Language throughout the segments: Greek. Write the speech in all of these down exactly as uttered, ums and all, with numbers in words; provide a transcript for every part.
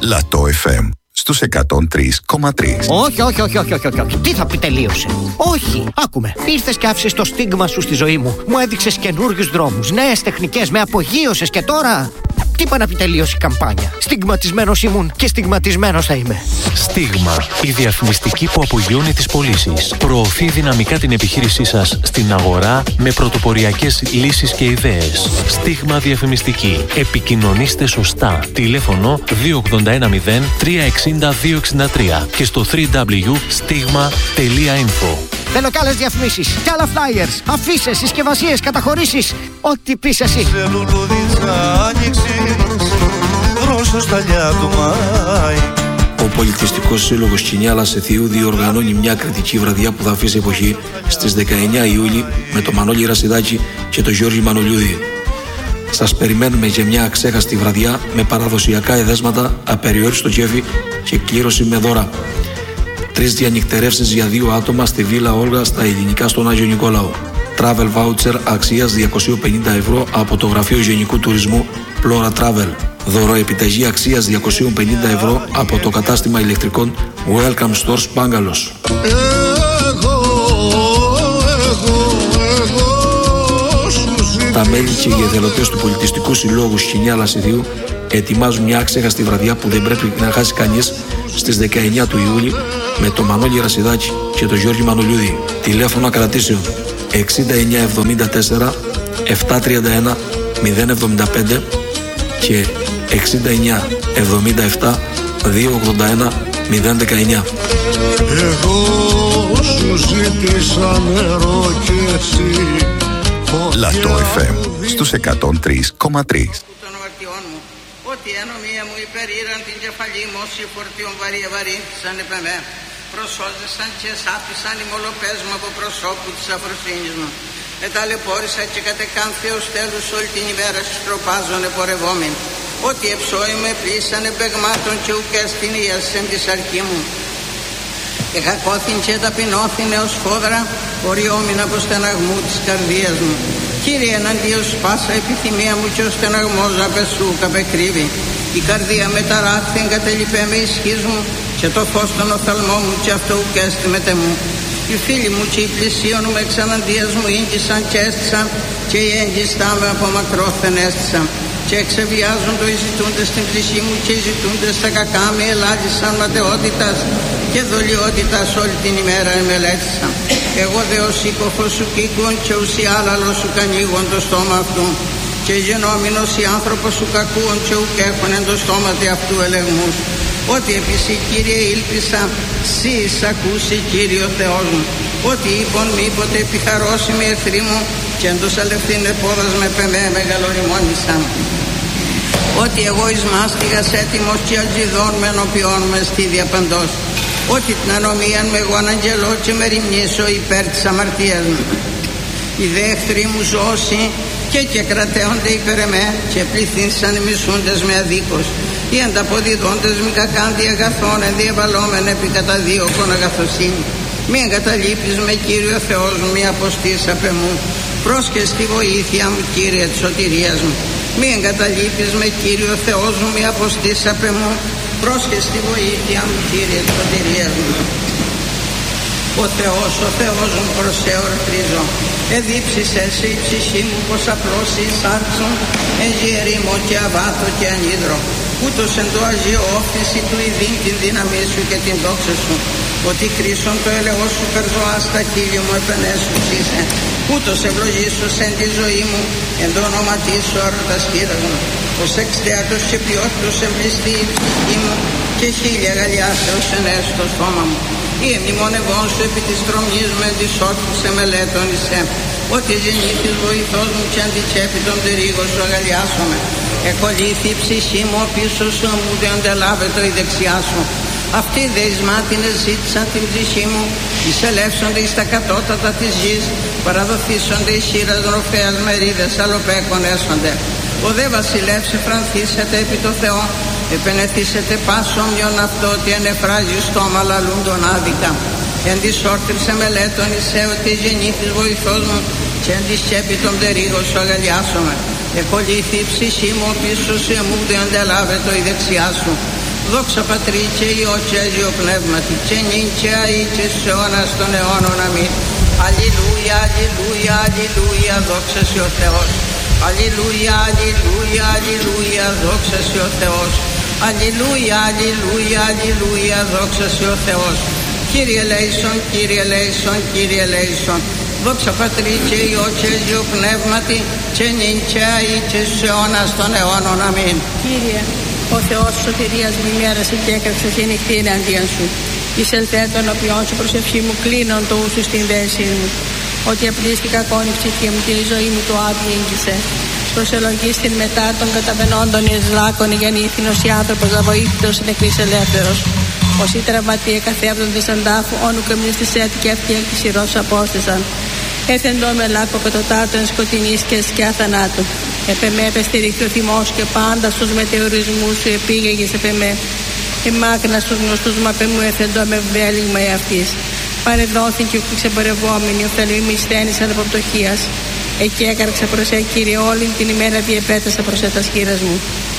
Λατό εφ εμ στους εκατόν τρία κόμμα τρία. Όχι, όχι, όχι, όχι, όχι, όχι. Τι θα πει τελείωσε? Όχι, άκουμε. Ήρθες και άφησες το στίγμα σου στη ζωή μου. Μου έδειξες καινούριους δρόμους, νέες τεχνικές, με απογείωσες και τώρα... Τι είπα να πει τελείωσε η καμπάνια? Στιγματισμένος ήμουν και στιγματισμένος θα είμαι. Στίγμα, η διαφημιστική που απογειώνει τις πωλήσεις. Προωθεί δυναμικά την επιχείρησή σας στην αγορά με πρωτοποριακές λύσεις και ιδέες. Στίγμα διαφημιστική. Επικοινωνήστε σωστά. Τηλέφωνο δύο ογδόντα ένα μηδέν τρία εξήντα δύο εξήντα τρία και στο double-u double-u double-u τελεία stigma τελεία info. Θέλω κι άλλες διαφημίσεις, κι άλλα flyers, αφίσες, συσκευασίες, καταχωρήσεις. Ό,τι πεις εσύ. Ο Πολιτιστικός Σύλλογος Κινιάλας Εθίου διοργανώνει μια κριτική βραδιά που θα αφήσει εποχή στις δεκαεννέα Ιούλη με τον Μανώλη Ρασιδάκη και τον Γιώργη Μανολιούδη. Σας περιμένουμε για μια αξέχαστη βραδιά με παραδοσιακά εδέσματα, απεριόριστο κέφι και κλήρωση με δώρα. Τρεις διανυκτερεύσεις για δύο άτομα στη Βίλα Όλγα στα Ελληνικά στον Άγιο Νικόλαο. Travel voucher αξίας διακόσια πενήντα ευρώ από το Γραφείο Γενικού Τουρισμού Plora Travel. Δωροεπιταγή αξίας διακόσια πενήντα ευρώ από το κατάστημα ηλεκτρικών Welcome Stores Bangalows. Τα μέλη και οι εθελοντές του Πολιτιστικού Συλλόγου Κινιάλας Ηθίου ετοιμάζουν μια άξεχαστη βραδιά που δεν πρέπει να χάσει κανείς στις δεκαεννέα του Ιούλη με τον Μανώλη Ρασιδάκη και τον Γιώργη Μανολιούδη. Τηλέφωνα κρατήσεων εξήντα εννέα εβδομήντα τέσσερα επτακόσια τριάντα ένα μηδέν εβδομήντα πέντε και εξήντα εννέα εβδομήντα επτά διακόσια ογδόντα ένα μηδέν δεκαεννέα. Εγώ σου ζήτησα νερό και εσύ. Λατό εφ εμ στους εκατόν τρία κόμμα τρία. Ότι ενομία μου υπερήραν την κεφαλή μου όσοι φορτίων βαρύ ευαρύνθησαν επ' εμέ. Προσώζεσαν και σάπησαν οι μολοπές μου από προσώπου της αφροσύνης μου. Εταλαιπώρησα και κατεκάν Θεός τέλους όλη την ημέρα στροπάζων επορευόμην. Ότι εψόη με πλήσανε μπεγμάτων και ουκές την ιασεν της αρχή μου. Εχακώθην και ταπεινώθην έως φόδρα, οριόμην από στεναγμού της καρδίας μου. Κύριε, εναντίον σπάσα επιθυμία μου και ο στεναγμός να πεσού καπεκρύβει. Η καρδία με ταράχθη εγκατελειπέ με ισχύς μου και το φως των οφθαλμών μου και αυτό ουκέστη μετε μου. Οι φίλοι μου και οι πλησίον μου εξαναντίας μου ήγγισαν και έστησαν και οι έγκυστά με από μακρόθεν έστησαν. Και εξεβιάζουν το ζητούντες στην πλησί μου και οι ζητούντες στα κακά με ελάχισαν ματαιότητας και δολιότητας όλη την ημέρα εμελέτησαν. Εγώ δε ως σύκοφος σου κήκουν και ουσι άλλαλος σου κανίγον το στόμα αυτού και γενόμενος οι άνθρωπος σου κακούον και ουκ έχουν εν το στόματι αυτού ελεγμούς. Ότι επί σοι Κύριε ήλπισα, σοι εις ακούσει Κύριο Θεός μου. Ότι είπον μήποτε επιχαρώσιμοι εχθροί μου και εν τους αλευθύν επόδας με πεμέ μεγαλοριμόνισαν. Ότι εγώ εις μάστιγας έτοιμος και αλγιδών με ενωπιών με στίδια παντός. Ότι την ανομίαν με εγώ αναγγελώ και με ρημνήσω υπέρ της αμαρτίας μου. Οι δε εχθροί μου ζώσοι και και κρατέονται υπέρ εμέ και πληθύνσαν οι μισούντες με αδίκως. Οι ανταποδιδόντες μη κακάντι αγαθών ενδιαβαλόμεν επί καταδίωκον αγαθοσύνη. Μη εγκαταλείπεις με Κύριο Θεός μου, μη αποστείς απ' εμού. Πρόσκες τη βοήθεια μου Κύριε της σωτηρίας μου. Μη εγκαταλείπεις με Κύριο Θεός μου, μη αποστείς απ' εμού. Πρόσκες τη βοήθεια μου Κύριε της σωτηρίας μου. Ο Θεός, ο Θεός μου προς σε ορθρίζω. Εδίψησέ σε η ψυχή μου πως απλώς η σάρξον έζη ερήμο και αβάτο και ανίδρο. Ούτως εν το Αγίο όφηση του ειδήν την δύναμή σου και την δόξα σου. Ότι κρίσον το ελαιό σου περζωά στα χείλη μου επενέσους είσαι. Ούτως ευλογήσους εν τη ζωή μου εν το όνομα της σου αρωτασχήρας μου. Ως εξτέατος και ποιότητος εμπληστεί η ψυχή μου και χίλια γαλιάσεως ενέσου το στόμα μου. Ή εμνημονευών σου επί της δρομής με αντισόρφους εμελέτων εισέ. Ότι γεννήθης βοηθός μου και αντιτσέπητον τερίγος σου αγαλιάσομαι. Εκολύθη η ψυχή μου ο πίσω σου μου δε αντελάβετο η δεξιά σου. Αυτοί δε εις μάτινες ζήτησαν την ψυχή μου, εισελεύσονται εις τα κατώτατα της γης, παραδοθήσονται εις χείρας ροφέας μερίδες αλλοπέκων έσονται. Ο δε βασιλεύς εφρανθήσετε επί το Θεό, επενεθήσετε πάσο μειον αυτό ότι ενεφράζει στόμα λαλούν τον άδικα. Εν της όρτριψε μελέτων εισέ ότι γεννήθης βοηθός μου και εν της τσέπη των τερίγων σου αγαλιάσομαι. Εκολύθη η ψυχή μου πίσω σου εμού δε αντελάβετο η δεξιά σου. Δόξα Πατρί και Υιό και Άγιο Πνεύματι και νυν και αεί και σε αιώνας των αιώνων. Αμήν. Αλληλούια, αλληλούια, αλληλούια, δόξα σοι ο Θεός. Αλληλούια, αλληλούια, αλληλούια, δόξα σοι ο Θεός. Αλληλούια, αλληλούια, αλληλούια, δόξα σοι ο Θεός. Κύριε ελέησον, Κύριε ελέησον, Κύριε ελέησον. Δόξα Πατρί και Υιό και Άγιο Πνεύματι και νυν και αεί και σε αιώνας των αιώνων. Αμήν. Κύριε, ο Θεός σωτηρίας μη μέρασε και έκραξε και νυχτή εναντίον σου. Εισελθέ των οποίων σου προσευχή μου κλείνον το ούσου στην δέση μου. Ότι απλίστηκα κόνη ψυχή μου και η ζωή μου το άδει ήγγισε. Προσελογής την μετά των καταβενόντων εις λάκων η γεννήθηνος η άνθρωπος να βοήθητος εν εκκλής ελεύθερος. Όσοι τραυματίε καθέβδοντες αντάφου όνου καμνίστης έτη και αυτή εκ της ηρός απόστησαν. Έθεντο με λάκκο κατωτάτων σκοτεινής και σκιά θανάτου. Επεμέ επεστηρίχθη ο θυμός και πάντα στους μετεωρισμούς σου επήγαγες επεμέ. Εμάκνα στους γνωστούς μαπεμού έθεντο με βέλιγμα εαυτής. Παρεδόθηκε ο ξεμπορευόμενοι, οφθαλμοί στένησαν από πτωχίας. Εκεί έκαρξα προς σε Κύριε όλη την ημέρα διεπέτασα προς σε τας χείρας μου.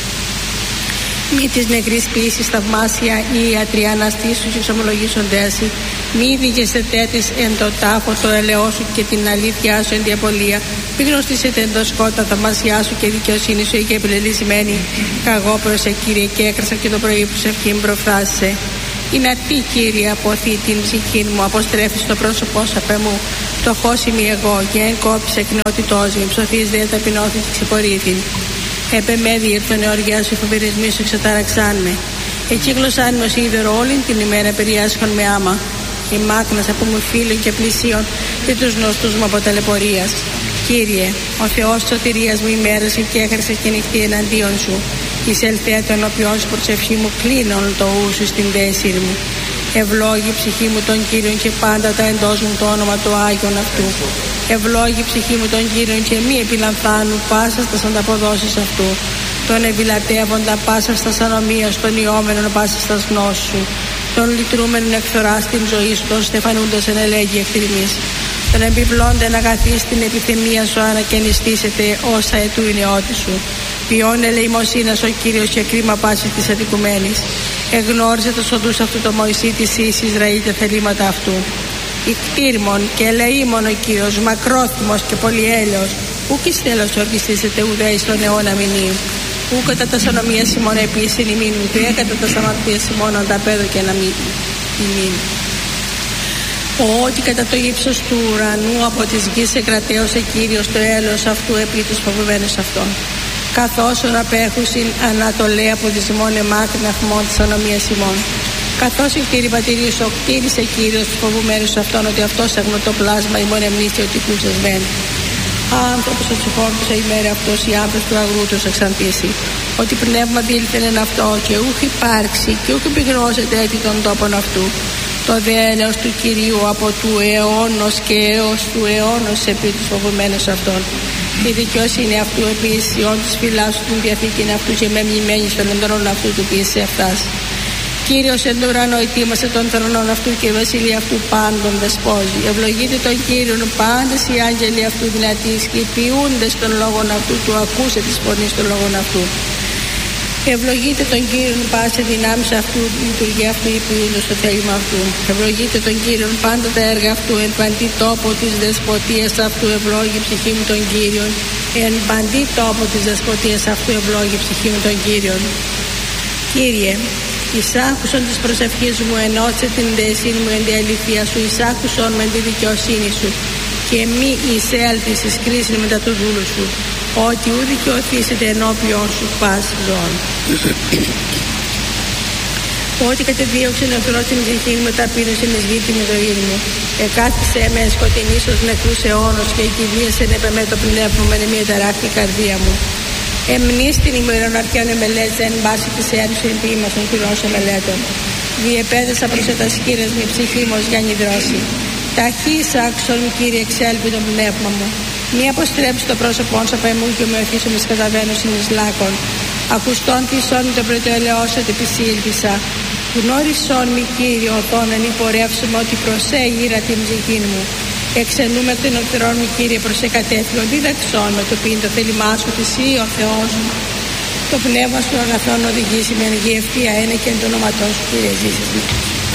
Μη της νεκρής ποιήσης θαυμάσια ή ιατριά αναστήσου και εξομολογήσοντέσι. Μη δίγεσαι τέτης εν το τάφο το ελαιό σου και την αλήθειά σου εν διαπολία. Μη γνωστήσετε εν το σκότα θαυμάσιά σου και δικαιοσύνη σου είχε επιλελισμένη. Καγώ προς σε Κύριε και έκρασα και το πρωί που σε ευχήν προφράσισε. Είναι τι Κύριε αποθεί την ψυχή μου, αποστρέφεις το πρόσωπό σου απ' μου. Φτωχός είμαι εγώ και εν κόπησε κοινότητός μου, ψωθείς δε ταπεινώθη και ξεπορήθην. Επε με διήρθον εωργιά σου, οι φοβερισμοί σου ξετάραξάν με. Εκεί γλωσσάν με ως είδωρο όλη την ημέρα περιάσχον με άμα. Η μάκνας από μου φίλων και πλησίων και τους γνωστούς μου από ταλαιπωρίας. Κύριε, ο Θεός σωτηρίας μου ημέρασε και έχαρσε και νυχτή εναντίον σου. Εισελθέ των οποίων σου προσευχή μου κλείνον το ούσου στην δέση μου. Ευλόγη ψυχή μου τον Κύριον και πάντα τα εντός μου το όνομα του Άγιον αυτού. Ευλόγη ψυχή μου τον Κύριον και μη επιλαμβάνου πάσα στα ανταποδόσεις αυτού. Τον ευηλατεύοντα πάσα στα ανομίας, των ιόμενων πάσα στα γνώσου. Τον λυτρούμενων εκθορά στην ζωή σου, τον στεφανούντας εν ελέγει εκτιμής. Τον επιπλώνται να αγαθείς την επιθυμία σου ανακαινιστήσετε όσα ετού η νεότη σου. Ποιόν ελεημοσύνας ο Κύριος και κρίμα πάσης της αδικουμένης. Εγνώρισε τους οδούς αυτού το Μωυσή της εις Ισραήλ τα θελήματα αυτού. Ικτήρμον και ελεήμον ο Κύριος, μακρόθυμος και πολυέλεος, ουκ εις τέλος ορκιστήσετε ουδέ εις τον αιώνα μηνύου. Ου κατά τα σανομίας ημών επίσης ημίν, ουδέ κατά τα σαμαρτίας ημών ανταπέδω και να μην ημίν. Ότι κατά το ύψος του ουρανού από της γης εκρατέωσε Κύριος το έλεος αυτού επί τους φοβημένους αυτών. Καθώς ον απέχουσιν ανατολέ από της ημών εμάκριν αχμών της ανομίας ημών. Καθώς η κτήρη πατηρίου σου κτήρισε Κύριος τους φοβουμένους αυτών, ότι αυτός αγνωτό πλάσμα ημών εμνήστη ότι κλουσεσμέν. Άνθρωπος ο τσιφόρτουσα ημέρα αυτός η άνθρωπος του αγρού τους εξαντήσει. Ότι πνεύμα δήλθεν εν αυτό και ούχ υπάρξει και ούχ επιγνώσεται έτη των τόπων αυτού. Το δε έλεος του Κυρίου από του αιώνος και έως του αιώνος επί τους φοβουμένους αυτών. Η δικαιοσύνη αυτού επίσης ιών της φυλάς του την διαθήκη αυτού και με μνημένη στον εντρών αυτού του ποιήσε αυτάς. Κύριος εν το ουρανό ετοίμασε των θρονών αυτού και η βασιλεία αυτού πάντων δεσπόζει. Ευλογείτε τον Κύριον πάντες οι άγγελοι αυτού δυνατοί και οι ποιούντες των λόγων αυτού του ακούσε της φωνής των λόγων αυτού. Ευλογείτε τον Κύριον πάσε δυνάμεις αυτού, η λειτουργία αυτού ή ποιούντος το θέλημα αυτού. Ευλογείτε τον Κύριον πάντα τα έργα αυτού, εν παντή τόπο της δεσποτείας αυτού ευλόγη ψυχή μου τον Κύριον. Εν παντή τόπο της δεσποτείας αυτού ευλόγη ψυχή μου τον Κύριον. Κύριε, εισάκουσον της προσευχής μου, ενώτσε την δεσίνη μου εν τη αλήθεια σου, εισάκουσον με τη δικαιοσύνη σου και μη εισέλθεις εις κρίσιν μετά του δούλου σου, ότι ου δικαιωθήσετε ενώπιον σου πας ζών. Ότι κατεδίωξε εχθρό την ψυχή μου, ταπείνωσε εις γη την ζωή μου. Εκάθισε με σκοτεινής ως νεκρούς αιώνος και εκηδίασε επ' εμέ το πνεύμα με μια ταράχτη καρδία μου. Εμνείς την ημερών αρχαίων εμελέτες εν βάση της έρους εν ποίημασον κυρών εμελέτων. Διεπέδεσα προς τα σκύρες με ψυχή μου ως για νηδρώσει. Ταχύς άξον Κύριε εξέλπει το πνεύμα μου. Μη αποστρέψει το πρόσωπό σου απ' εμού και με οθήσω με σκαταβαίνω συν εις λάκων. Ακουστών τυσών το πρωτοελαιός ότι επισήλθησα. Γνώρισόν μη Κύριε οθόν εν υπορεύσουμε ότι προσέγειρα την ψυχή μου. Εξενούμε εκ των οχθρών μου Κύριε προς εκατέφυγον, δίδαξόν με το πίν το θέλημά σου της ή ο Θεός μου. Το Το πνεύμα σου αγαθόν οδηγήσει με ενεργή ευθεία ένα και εν το όνοματό σου, Κύριε, ζήσεις με.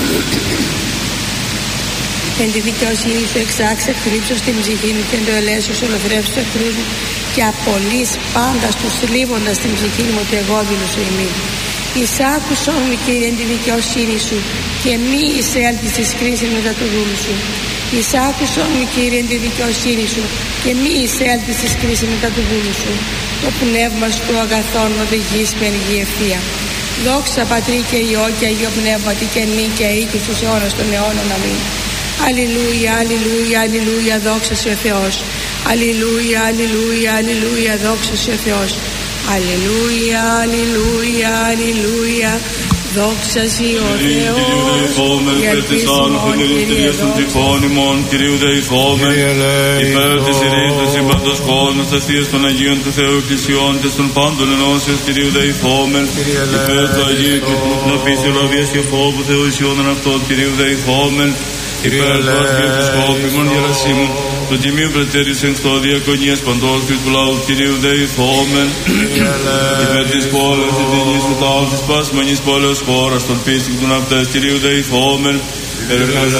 Εν τη δικαιοσύνη σου εξάξε εκθλίψω στην ψυχή μου και εν το ελέησο σου ολοθρεύσου τους εχθρούς μου και απολύς πάντα τους θλίβοντας την ψυχή μου ότι εγώ δήλωσω ημί. Εισάκουσον μου, Κύριε, εν τη δικαιοσύνη σου και μη εισέλθεις της κρίσης μετά του δούλου σου. Εισάκουσον μου, Κύριε, εν τη δικαιοσύνη σου και μη εισέλθεις της κρίσης μετά του δούλου σου. Το πνεύμα σου του αγαθών οδηγείς με ενεργή ευθεία. Δόξα Πατρί και Υιό και Αγίο Πνεύματι και νυ και οίκη στους αιώνας των αιώνων. Αμήν. Αλληλούια, αλληλούια, αλληλούια, δόξα σε ο Θεός. Αλληλούια, αλληλούια, αλληλούια, δόξα σε ο Θεός. Αλληλούια, αλληλούια, αλληλούια, δόξα σε ο Θεός. Η ελπίσιμον, Κύριε, δόξα. Κυρίου δεηθόμεν, υπέρ της ειρήνης του σύμπαντος κόσμου, της θείας των Αγίων του Θεού Εκκλησιών και των πάντων ενώσεως, Κυρίου δεηθόμεν, υπέρ του Αγίου και του Πνευματικής Ευλαβίας και φόβου Θεού ισιώνων αυτών, Κυρίου δεηθόμεν, υπέρ του Αρχιεπισκόπου ημών Γερασίμων, του Τιμίου Πρετέριου εν Χριστώ Διακονίας παντός και του λαού, Κυρίου δεηθόμεν, υπέρ της πόλης, της δινής του τάου, της πάσης μονής πόλεως χώρας, των πίστης των αυτές, Κυρίου δεηθόμεν, υπέρ